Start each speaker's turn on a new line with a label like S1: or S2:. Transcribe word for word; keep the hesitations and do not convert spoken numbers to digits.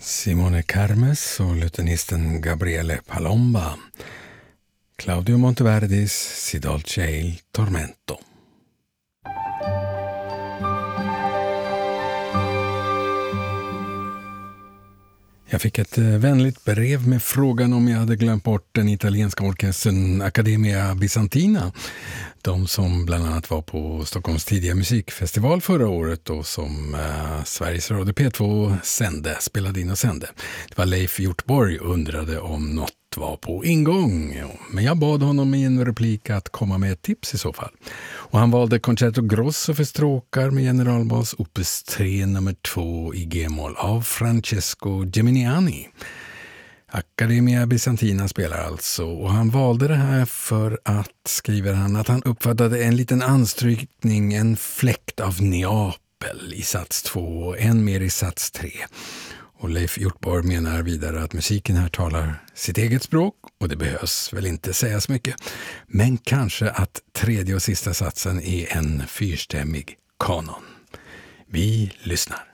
S1: Simone Carmes och lutenisten Gabriele Palomba. Claudio Monteverdis Si dolce il tormento. Jag fick ett vänligt brev med frågan om jag hade glömt bort den italienska orkestern Accademia Bizantina. De som bland annat var på Stockholms tidiga musikfestival förra året och som eh, Sveriges Radio P två sände, spelade in och sände. Det var Leif Hjortborg undrade om något var på ingång. Men jag bad honom i en replik att komma med ett tips i så fall. Och han valde Concerto Grosso för stråkar med generalbas opus tre nummer två i G-moll av Francesco Geminiani. Accademia Bizantina spelar alltså, och han valde det här för att, skriver han, att han uppfattade en liten anstrykning, en fläkt av Neapel i sats två och en mer i sats tre. Och Leif Hjortborg menar vidare att musiken här talar sitt eget språk, och det behövs väl inte sägas mycket. Men kanske att tredje och sista satsen är en fyrstämmig kanon. Vi lyssnar.